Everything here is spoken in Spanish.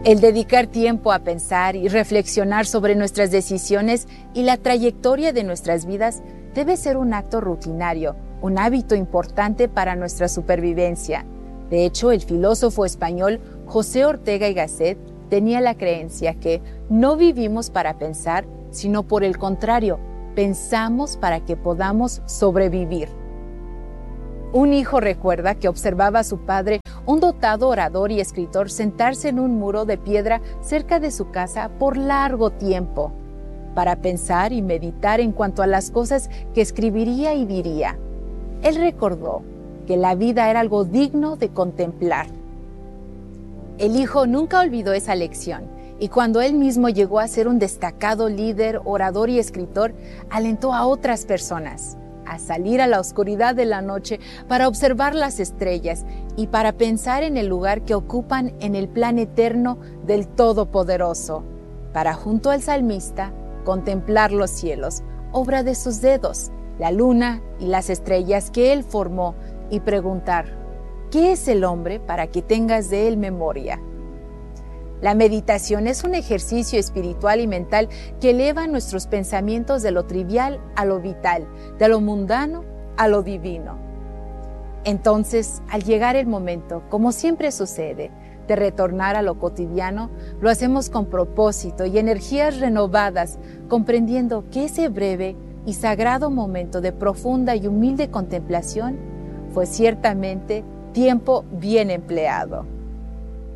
El dedicar tiempo a pensar y reflexionar sobre nuestras decisiones y la trayectoria de nuestras vidas debe ser un acto rutinario, un hábito importante para nuestra supervivencia. De hecho, el filósofo español José Ortega y Gasset tenía la creencia que no vivimos para pensar, sino por el contrario, pensamos para que podamos sobrevivir. Un hijo recuerda que observaba a su padre, un dotado orador y escritor, sentarse en un muro de piedra cerca de su casa por largo tiempo, para pensar y meditar en cuanto a las cosas que escribiría y diría. Él recordó que la vida era algo digno de contemplar. El hijo nunca olvidó esa lección, y cuando él mismo llegó a ser un destacado líder, orador y escritor, alentó a otras personas a salir a la oscuridad de la noche para observar las estrellas y para pensar en el lugar que ocupan en el plan eterno del Todopoderoso, para junto al salmista contemplar los cielos, obra de sus dedos, la luna y las estrellas que él formó, y preguntar: ¿qué es el hombre para que tengas de él memoria? La meditación es un ejercicio espiritual y mental que eleva nuestros pensamientos de lo trivial a lo vital, de lo mundano a lo divino. Entonces, al llegar el momento, como siempre sucede, de retornar a lo cotidiano, lo hacemos con propósito y energías renovadas, comprendiendo que ese breve y sagrado momento de profunda y humilde contemplación fue ciertamente tiempo bien empleado.